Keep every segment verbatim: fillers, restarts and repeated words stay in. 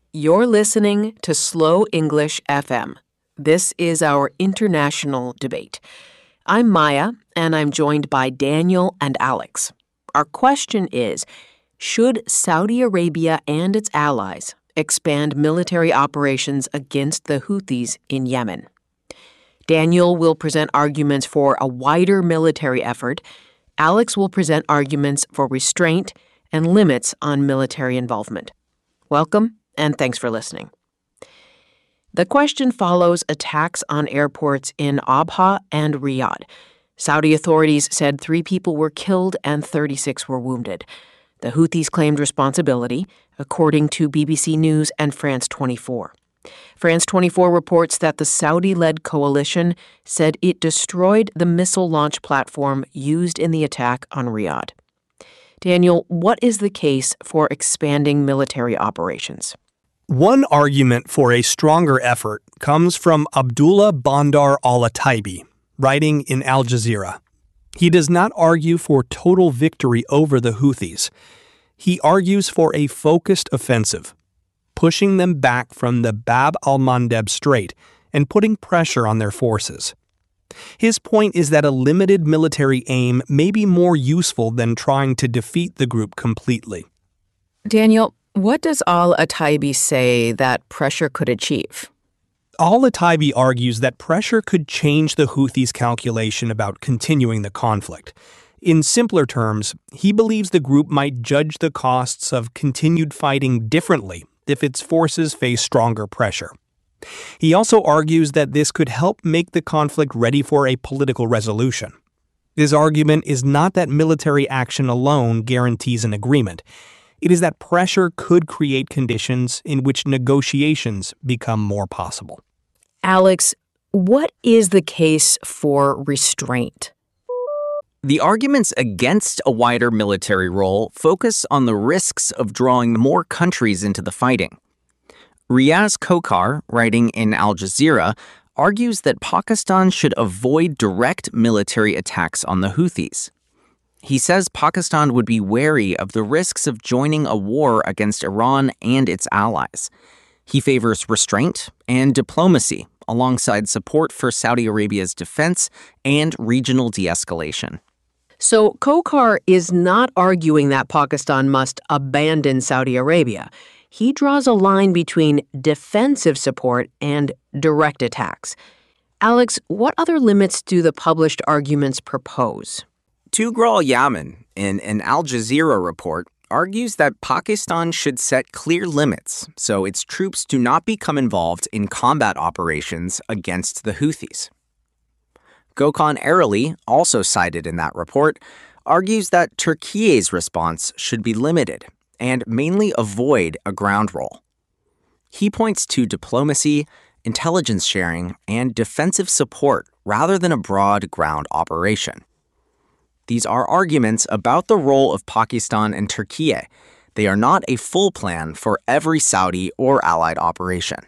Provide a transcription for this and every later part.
You're listening to Slow English F M. This is our international debate. I'm Maya, and I'm joined by Daniel and Alex. Our question is, should Saudi Arabia and its allies expand military operations against the Houthis in Yemen? Daniel will present arguments for a wider military effort. Alex will present arguments for restraint and limits on military involvement. Welcome, and thanks for listening. The question follows attacks on airports in Abha and Riyadh. Saudi authorities said three people were killed and thirty-six were wounded. The Houthis claimed responsibility, according to B B C News and France twenty-four. France twenty-four reports that the Saudi-led coalition said it destroyed the missile launch platform used in the attack on Riyadh. Daniel, what is the case for expanding military operations? One argument for a stronger effort comes from Abdullah Bandar al-Ataibi, writing in Al Jazeera. He does not argue for total victory over the Houthis. He argues for a focused offensive, pushing them back from the Bab al-Mandeb Strait and putting pressure on their forces. His point is that a limited military aim may be more useful than trying to defeat the group completely. Daniel, what does al-Ataibi say that pressure could achieve? Al-Ataibi argues that pressure could change the Houthis' calculation about continuing the conflict. In simpler terms, he believes the group might judge the costs of continued fighting differently if its forces face stronger pressure. He also argues that this could help make the conflict ready for a political resolution. His argument is not that military action alone guarantees an agreement. It is that pressure could create conditions in which negotiations become more possible. Alex, what is the case for restraint? The arguments against a wider military role focus on the risks of drawing more countries into the fighting. Riaz Khokhar, writing in Al Jazeera, argues that Pakistan should avoid direct military attacks on the Houthis. He says Pakistan would be wary of the risks of joining a war against Iran and its allies. He favors restraint and diplomacy, alongside support for Saudi Arabia's defense and regional de-escalation. So Khokhar is not arguing that Pakistan must abandon Saudi Arabia. He draws a line between defensive support and direct attacks. Alex, what other limits do the published arguments propose? Tughril al-Yaman, in an Al Jazeera report, argues that Pakistan should set clear limits so its troops do not become involved in combat operations against the Houthis. Gökhan Ereli, also cited in that report, argues that Turkey's response should be limited and mainly avoid a ground role. He points to diplomacy, intelligence sharing, and defensive support rather than a broad ground operation. These are arguments about the role of Pakistan and Turkey. They are not a full plan for every Saudi or allied operation.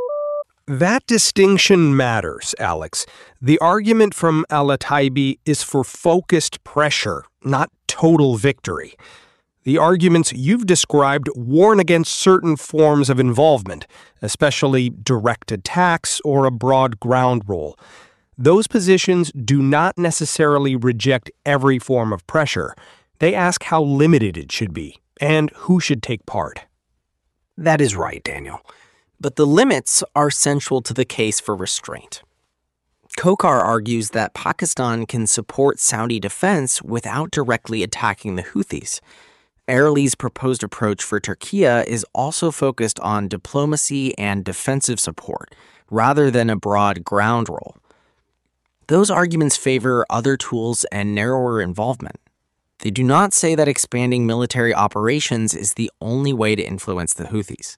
That distinction matters, Alex. The argument from al-Ataibi is for focused pressure, not total victory. The arguments you've described warn against certain forms of involvement, especially direct attacks or a broad ground role. Those positions do not necessarily reject every form of pressure. They ask how limited it should be and who should take part. That is right, Daniel. But the limits are central to the case for restraint. Khokhar argues that Pakistan can support Saudi defense without directly attacking the Houthis. Ereli's proposed approach for Turkey is also focused on diplomacy and defensive support, rather than a broad ground role. Those arguments favor other tools and narrower involvement. They do not say that expanding military operations is the only way to influence the Houthis.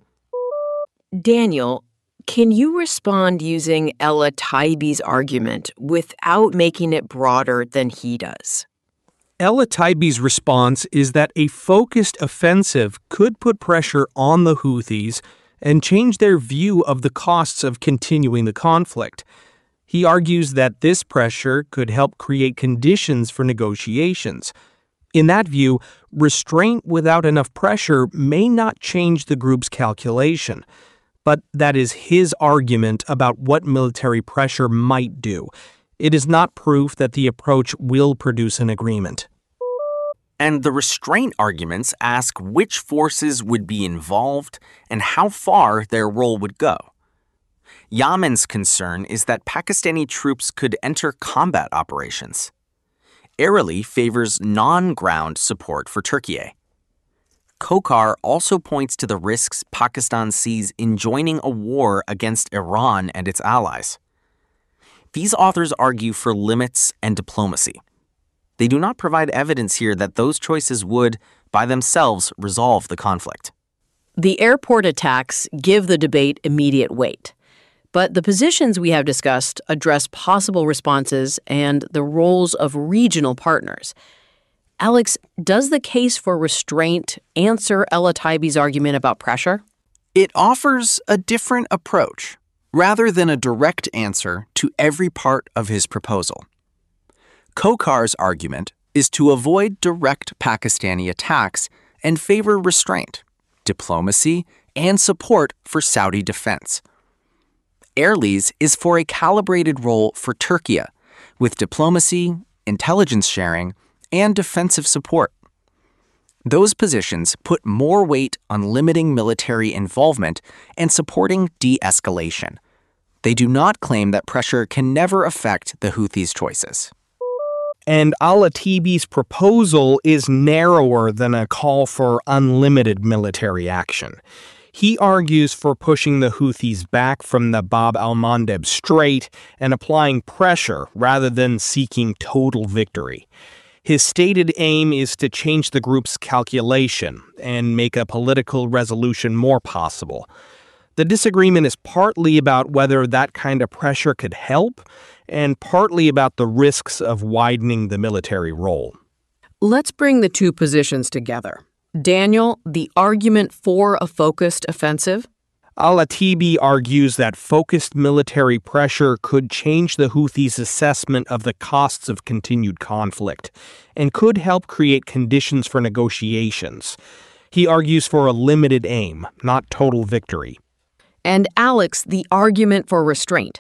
Daniel, can you respond using al-Ataibi's argument without making it broader than he does? al-Ataibi's response is that a focused offensive could put pressure on the Houthis and change their view of the costs of continuing the conflict. He argues that this pressure could help create conditions for negotiations. In that view, restraint without enough pressure may not change the group's calculation. But that is his argument about what military pressure might do. It is not proof that the approach will produce an agreement. And the restraint arguments ask which forces would be involved and how far their role would go. Yaman's concern is that Pakistani troops could enter combat operations. Early favors non-ground support for Turkey. Khokar also points to the risks Pakistan sees in joining a war against Iran and its allies. These authors argue for limits and diplomacy. They do not provide evidence here that those choices would, by themselves, resolve the conflict. The airport attacks give the debate immediate weight. But the positions we have discussed address possible responses and the roles of regional partners. Alex, does the case for restraint answer El-Ataibi's argument about pressure? It offers a different approach, rather than a direct answer to every part of his proposal. Khokar's argument is to avoid direct Pakistani attacks and favor restraint, diplomacy, and support for Saudi defense. Early's is for a calibrated role for Turkey, with diplomacy, intelligence sharing, and defensive support. Those positions put more weight on limiting military involvement and supporting de-escalation. They do not claim that pressure can never affect the Houthis' choices. And El-Ataibi's proposal is narrower than a call for unlimited military action. He argues for pushing the Houthis back from the Bab al-Mandeb Strait and applying pressure rather than seeking total victory. His stated aim is to change the group's calculation and make a political resolution more possible. The disagreement is partly about whether that kind of pressure could help, and partly about the risks of widening the military role. Let's bring the two positions together. Daniel, the argument for a focused offensive? El-Ataibi argues that focused military pressure could change the Houthis' assessment of the costs of continued conflict and could help create conditions for negotiations. He argues for a limited aim, not total victory. And Alex, the argument for restraint.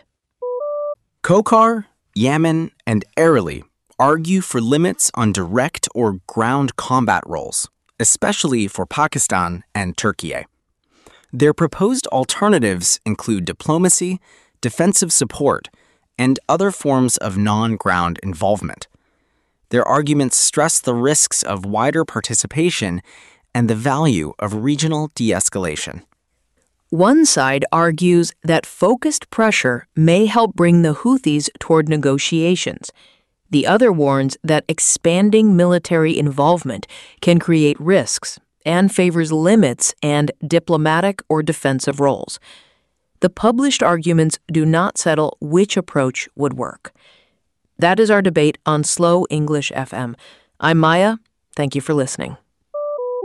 Khokar, Yaman, and Early argue for limits on direct or ground combat roles, especially for Pakistan and Turkey. Their proposed alternatives include diplomacy, defensive support, and other forms of non-ground involvement. Their arguments stress the risks of wider participation and the value of regional de-escalation. One side argues that focused pressure may help bring the Houthis toward negotiations. The other warns that expanding military involvement can create risks and favors limits and diplomatic or defensive roles. The published arguments do not settle which approach would work. That is our debate on Slow English F M. I'm Maya. Thank you for listening.